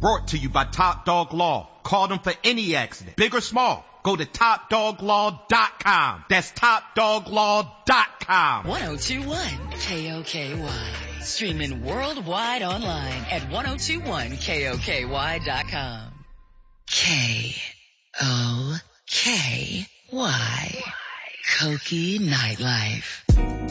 Brought to you by Top Dog Law. Call them for any accident, big or small. Go to TopDogLaw.com. That's TopDogLaw.com. 1021 KOKY. Streaming worldwide online at 1021KOKY.com. KOKY. Koki Nightlife.